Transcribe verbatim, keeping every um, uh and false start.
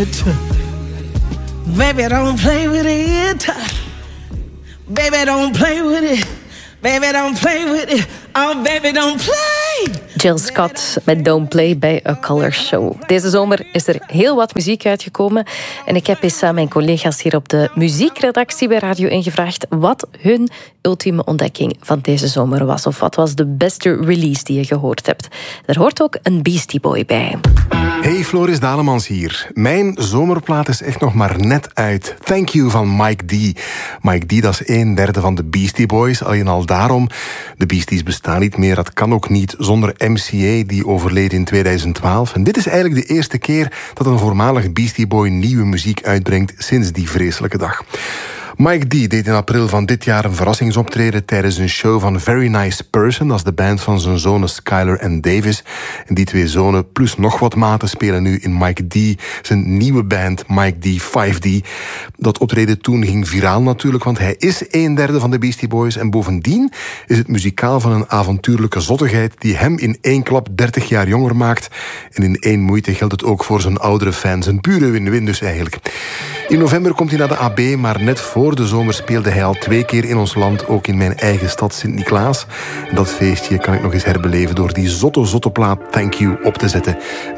it. Baby, don't play with it. Baby, don't play with it. Baby, don't play with it. Oh, baby, don't play. Jill Scott met Don't Play bij A Color Show. Deze zomer is er heel wat muziek uitgekomen. En ik heb eens aan mijn collega's hier op de muziekredactie bij Radio één gevraagd wat hun ultieme ontdekking van deze zomer was. Of wat was de beste release die je gehoord hebt. Er hoort ook een Beastie Boy bij. Hey, Floris Dalemans hier. Mijn zomerplaat is echt nog maar net uit. Thank You van Mike D. Mike D, dat is een derde van de Beastie Boys. Alleen al daarom. De Beasties bestaan niet meer. Dat kan ook niet zonder M C A, die overleed in tweeduizend twaalf. En dit is eigenlijk de eerste keer dat een voormalig Beastie Boy nieuwe muziek uitbrengt sinds die vreselijke dag. Mike D deed in april van dit jaar een verrassingsoptreden tijdens een show van Very Nice Person. Dat is de band van zijn zonen Skyler en Davis. En die twee zonen plus nog wat maten spelen nu in Mike D zijn nieuwe band Mike D vijf D. Dat optreden toen ging viraal natuurlijk, want hij is een derde van de Beastie Boys. En bovendien is het muzikaal van een avontuurlijke zottigheid die hem in één klap dertig jaar jonger maakt. En in één moeite geldt het ook voor zijn oudere fans. Een pure win-win dus eigenlijk. In november komt hij naar de A B, maar net voor Voor de zomer speelde hij al twee keer in ons land, ook in mijn eigen stad Sint-Niklaas. En dat feestje kan ik nog eens herbeleven door die zotte, zotte plaat Thank You op te zetten.